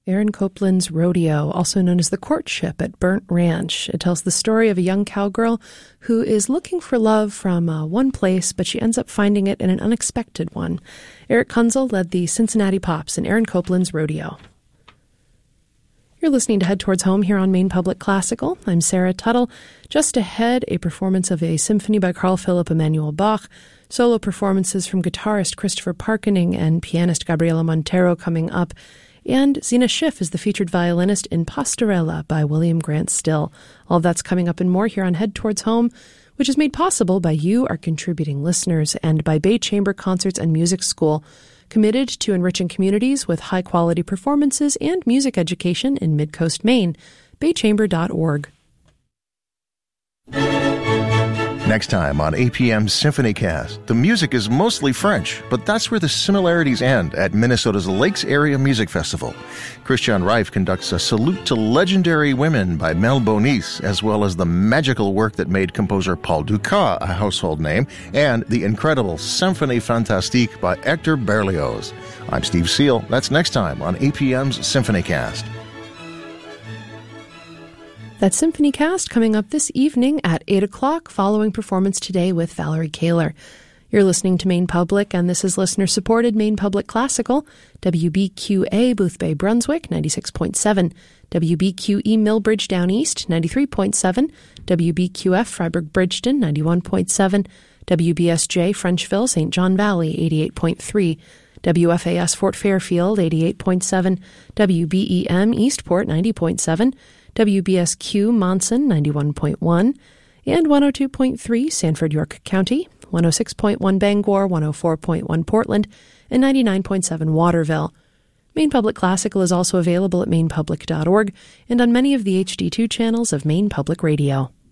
Aaron Copland's Rodeo, also known as The Courtship at Burnt Ranch. It tells the story of a young cowgirl who is looking for love from one place, but she ends up finding it in an unexpected one. Eric Kunzel led the Cincinnati Pops in Aaron Copland's Rodeo. You're listening to Head Towards Home here on Maine Public Classical. I'm Sarah Tuttle. Just ahead, a performance of a symphony by Carl Philipp Emanuel Bach, solo performances from guitarist Christopher Parkening and pianist Gabriela Montero coming up, and Zena Schiff is the featured violinist in Pastorella by William Grant Still. All of that's coming up and more here on Head Towards Home, which is made possible by you, our contributing listeners, and by Bay Chamber Concerts and Music School, committed to enriching communities with high-quality performances and music education in Mid-Coast Maine. baychamber.org. Next time on APM's SymphonyCast, the music is mostly French, but that's where the similarities end at Minnesota's Lakes Area Music Festival. Christian Reif conducts a Salute to Legendary Women by Mel Bonis, as well as the magical work that made composer Paul Dukas a household name, and the incredible Symphonie Fantastique by Hector Berlioz. I'm Steve Seal. That's next time on APM's SymphonyCast. That's SymphonyCast coming up this evening at 8 o'clock, following performance today with Valerie Kaler. You're listening to Maine Public, and this is listener-supported Maine Public Classical, WBQA Boothbay Brunswick, 96.7, WBQE Millbridge Down East, 93.7, WBQF Freiburg Bridgeton, 91.7, WBSJ Frenchville St. John Valley, 88.3, WFAS Fort Fairfield, 88.7, WBEM Eastport, 90.7, WBSQ Monson, 91.1, and 102.3 Sanford, York County, 106.1 Bangor, 104.1 Portland, and 99.7 Waterville. Maine Public Classical is also available at mainepublic.org and on many of the HD2 channels of Maine Public Radio.